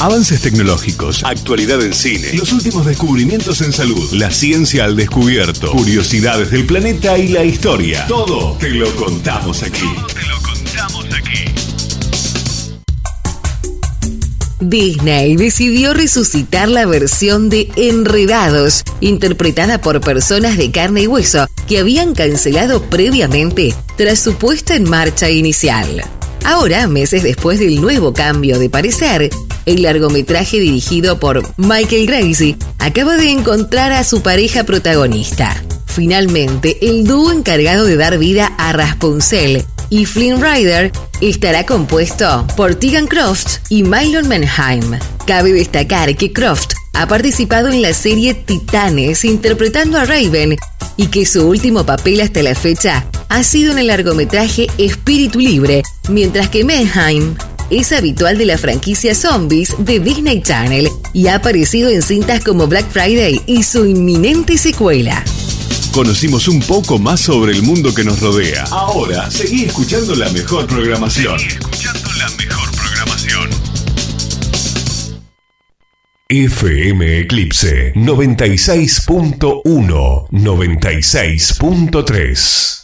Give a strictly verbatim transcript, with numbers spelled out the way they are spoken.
Avances tecnológicos, actualidad en cine, los últimos descubrimientos en salud, la ciencia al descubierto, curiosidades del planeta y la historia. Todo te lo contamos aquí. Todo te lo contamos aquí. Disney decidió resucitar la versión de Enredados, interpretada por personas de carne y hueso que habían cancelado previamente tras su puesta en marcha inicial. Ahora, meses después del nuevo cambio de parecer, el largometraje dirigido por Michael Gracie acaba de encontrar a su pareja protagonista. Finalmente, el dúo encargado de dar vida a Rapunzel y Flynn Rider estará compuesto por Tegan Croft y Mylon Manheim. Cabe destacar que Croft ha participado en la serie Titanes interpretando a Raven y que su último papel hasta la fecha ha sido en el largometraje Espíritu Libre, mientras que Manheim es habitual de la franquicia Zombies de Disney Channel y ha aparecido en cintas como Black Friday y su inminente secuela. Conocimos un poco más sobre el mundo que nos rodea. Ahora, seguí escuchando la mejor programación. Seguí escuchando la mejor programación. F M Eclipse noventa y seis punto uno, noventa y seis punto tres.